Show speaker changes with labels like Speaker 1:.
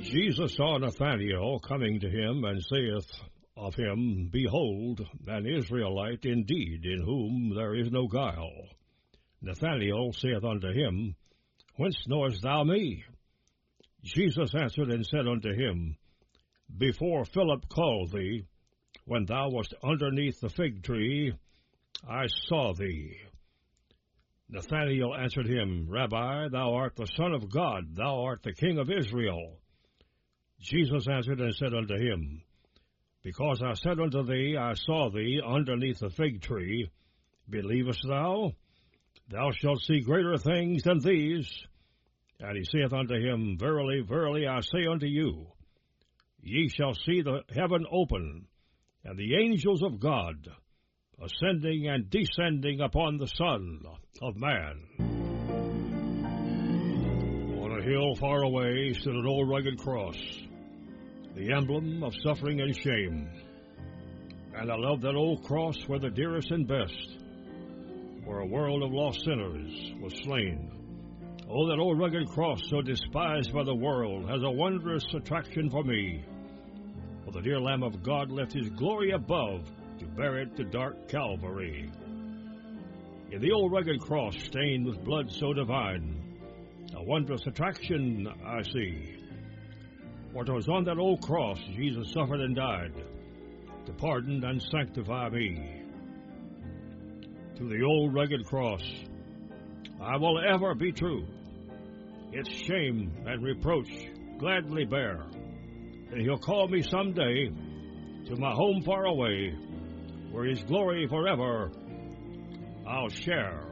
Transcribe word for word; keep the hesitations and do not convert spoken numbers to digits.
Speaker 1: Jesus saw Nathanael coming to him, and saith of him, Behold, an Israelite indeed, in whom there is no guile. Nathanael saith unto him, Whence knowest thou me? Jesus answered and said unto him, Before Philip called thee, when thou wast underneath the fig tree, I saw thee. Nathanael answered him, Rabbi, thou art the Son of God, thou art the King of Israel. Jesus answered and said unto him, Because I said unto thee, I saw thee underneath the fig tree, believest thou? Thou shalt see greater things than these. And he saith unto him, Verily, verily, I say unto you, ye shall see the heaven open, and the angels of God ascending and descending upon the Son of Man. On a hill far away stood an old rugged cross, the emblem of suffering and shame. And I love that old cross where the dearest and best, where a world of lost sinners was slain. Oh, that old rugged cross, so despised by the world, has a wondrous attraction for me. For the dear Lamb of God left his glory above to bear it to dark Calvary. In the old rugged cross, stained with blood so divine, a wondrous attraction I see. For 'twas on that old cross Jesus suffered and died, to pardon and sanctify me. To the old rugged cross I will ever be true, its shame and reproach gladly bear, and he'll call me someday to my home far away, where his glory forever I'll share.